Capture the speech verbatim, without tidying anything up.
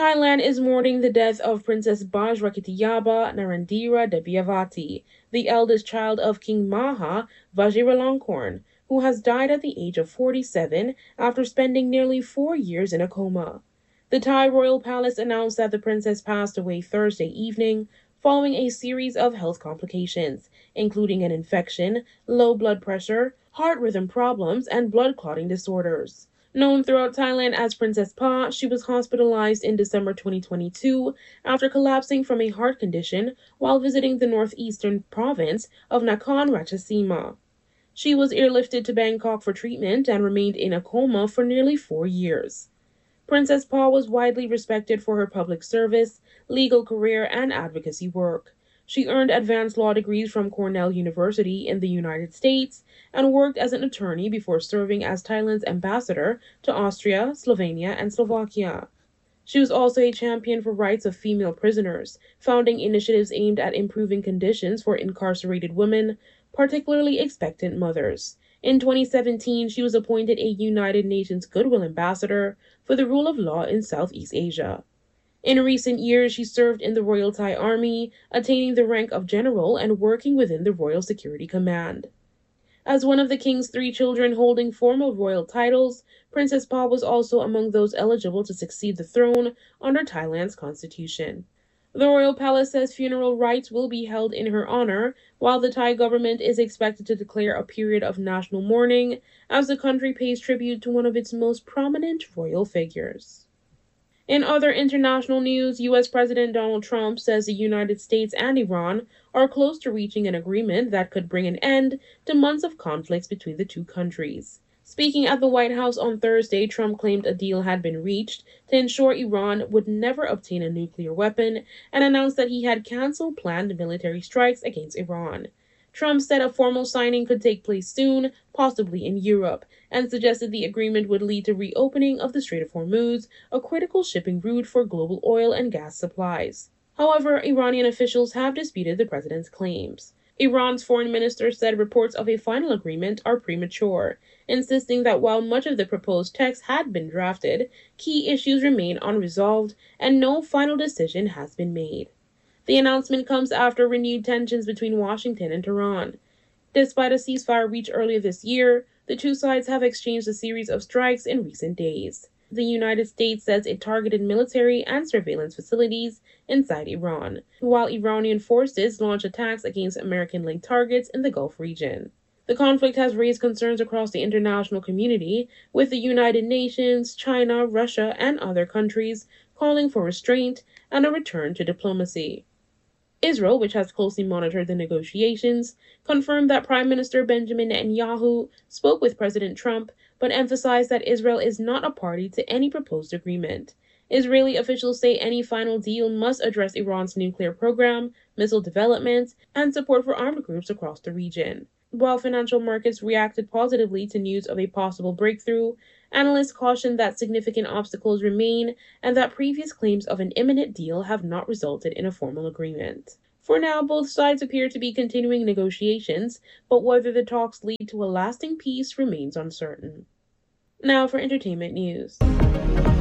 Thailand is mourning the death of Princess Bajrakitiyaba Narendra Devyavati, the eldest child of King Maha Vajiralongkorn, who has died at the age of forty-seven after spending nearly four years in a coma. The Thai royal palace announced that the princess passed away Thursday evening following a series of health complications, including an infection, low blood pressure, heart rhythm problems, and blood clotting disorders. Known throughout Thailand as Princess Pa, she was hospitalized in December twenty twenty-two after collapsing from a heart condition while visiting the northeastern province of Nakhon Ratchasima. She was airlifted to Bangkok for treatment and remained in a coma for nearly four years. Princess Pa was widely respected for her public service, legal career, and advocacy work. She earned advanced law degrees from Cornell University in the United States and worked as an attorney before serving as Thailand's ambassador to Austria, Slovenia, and Slovakia. She was also a champion for rights of female prisoners, founding initiatives aimed at improving conditions for incarcerated women, particularly expectant mothers. In twenty seventeen, she was appointed a United Nations Goodwill Ambassador for the rule of law in Southeast Asia. In recent years, she served in the Royal Thai Army, attaining the rank of general and working within the Royal Security Command. As one of the king's three children holding formal royal titles, Princess Pa was also among those eligible to succeed the throne under Thailand's constitution. The royal palace says funeral rites will be held in her honor, while the Thai government is expected to declare a period of national mourning as the country pays tribute to one of its most prominent royal figures. In other international news, U S President Donald Trump says the United States and Iran are close to reaching an agreement that could bring an end to months of conflicts between the two countries. Speaking at the White House on Thursday, Trump claimed a deal had been reached to ensure Iran would never obtain a nuclear weapon and announced that he had canceled planned military strikes against Iran. Trump said a formal signing could take place soon, possibly in Europe, and suggested the agreement would lead to reopening of the Strait of Hormuz, a critical shipping route for global oil and gas supplies. However, Iranian officials have disputed the president's claims. Iran's foreign minister said reports of a final agreement are premature, insisting that while much of the proposed text had been drafted, key issues remain unresolved and no final decision has been made. The announcement comes after renewed tensions between Washington and Tehran. Despite a ceasefire reached earlier this year, the two sides have exchanged a series of strikes in recent days. The United States says it targeted military and surveillance facilities inside Iran, while Iranian forces launched attacks against American-linked targets in the Gulf region. The conflict has raised concerns across the international community, with the United Nations, China, Russia, and other countries calling for restraint and a return to diplomacy. Israel, which has closely monitored the negotiations, confirmed that Prime Minister Benjamin Netanyahu spoke with President Trump, but emphasized that Israel is not a party to any proposed agreement. Israeli officials say any final deal must address Iran's nuclear program, missile development, and support for armed groups across the region. While financial markets reacted positively to news of a possible breakthrough, analysts cautioned that significant obstacles remain and that previous claims of an imminent deal have not resulted in a formal agreement. For now, both sides appear to be continuing negotiations, but whether the talks lead to a lasting peace remains uncertain. Now for entertainment news.